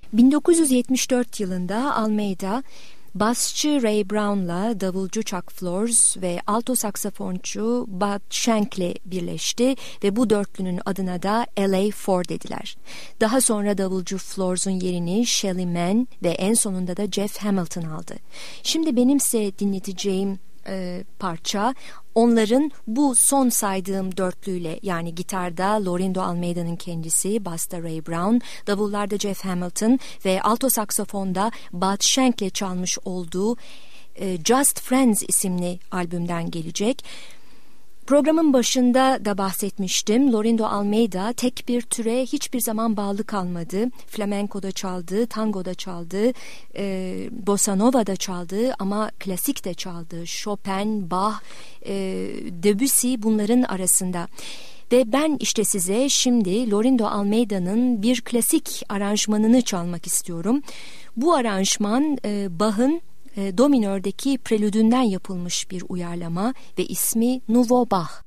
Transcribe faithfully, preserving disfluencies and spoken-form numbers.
bin dokuz yüz yetmiş dört yılında Almeida, basçı Ray Brown'la davulcu Chuck Flores ve alto saksafoncu Bud Shank'le birleşti ve bu dörtlünün adına da L A Four dediler. Daha sonra davulcu Flores'un yerini Shelly Manne ve en sonunda da Jeff Hamilton aldı. Şimdi benim size dinleteceğim e, parça onların bu son saydığım dörtlüyle, yani gitarda Lorindo Almeida'nın kendisi, basta Ray Brown, davullarda Jeff Hamilton ve alto saksafonda Bud Shank'le çalmış olduğu e, Just Friends isimli albümden gelecek. Programın başında da bahsetmiştim. Lorindo Almeida tek bir türe hiçbir zaman bağlı kalmadı. Flamenco'da çaldı, tango'da çaldı, e, bossa nova'da çaldı ama klasik de çaldı. Chopin, Bach, e, Debussy bunların arasında. Ve ben işte size şimdi Lorindo Almeida'nın bir klasik aranjmanını çalmak istiyorum. Bu aranjman e, Bach'ın e, do minördeki prelüdünden yapılmış bir uyarlama ve ismi Nouveau Bach.